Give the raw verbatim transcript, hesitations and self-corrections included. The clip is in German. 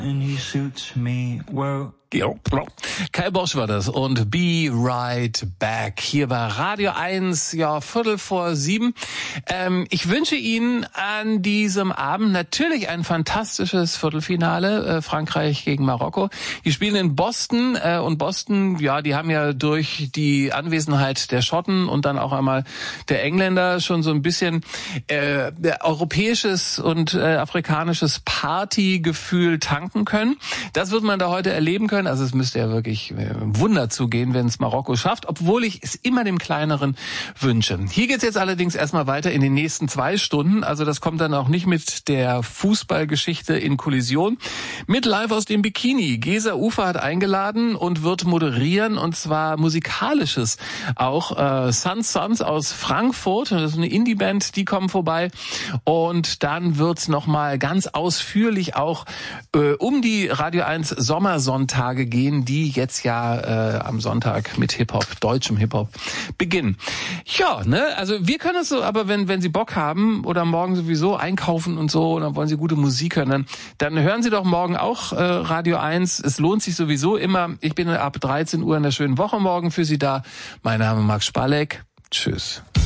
And he suits me well. Kai Bosch war das und Be Right Back hier bei Radio eins, ja, Viertel vor sieben. Ähm, ich wünsche Ihnen an diesem Abend natürlich ein fantastisches Viertelfinale, äh, Frankreich gegen Marokko. Die spielen in Boston äh, und Boston, ja, die haben ja durch die Anwesenheit der Schotten und dann auch einmal der Engländer schon so ein bisschen äh, europäisches und äh, afrikanisches Partygefühl tanken können. Das wird man da heute erleben können. Also es müsste ja wirklich Wunder zugehen, wenn es Marokko schafft, obwohl ich es immer dem Kleineren wünsche. Hier geht's jetzt allerdings erstmal weiter in den nächsten zwei Stunden. Also das kommt dann auch nicht mit der Fußballgeschichte in Kollision. Mit Live aus dem Bikini. Gesa Ufer hat eingeladen und wird moderieren, und zwar musikalisches auch. Äh, Suns Sons aus Frankfurt, das ist eine Indie-Band, die kommen vorbei. Und dann wird's nochmal ganz ausführlich auch äh, um die Radio eins Sommersonntage gehen, die jetzt ja äh, am Sonntag mit Hip-Hop, deutschem Hip-Hop beginnen. Ja, ne, also wir können es so, aber wenn wenn Sie Bock haben oder morgen sowieso einkaufen und so, und dann wollen Sie gute Musik hören, dann, dann hören Sie doch morgen auch äh, Radio eins. Es lohnt sich sowieso immer. Ich bin ab dreizehn Uhr in der schönen Woche morgen für Sie da. Mein Name ist Max Spalleck. Tschüss.